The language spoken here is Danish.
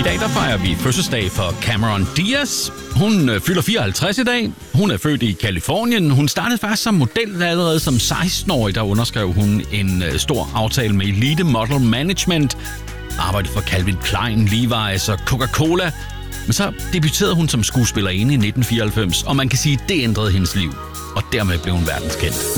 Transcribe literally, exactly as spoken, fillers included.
I dag der fejrer vi fødselsdag for Cameron Diaz. Hun øh, fylder fireoghalvtreds i dag. Hun er født i Californien. Hun startede faktisk som model allerede som seksten-årig. Der underskrev hun en øh, stor aftale med Elite Model Management. Arbejdede for Calvin Klein, Levi's og Coca-Cola. Men så debuterede hun som skuespillerinde i nitten fireoghalvfems, og man kan sige, at det ændrede hendes liv. Og dermed blev hun verdenskendt.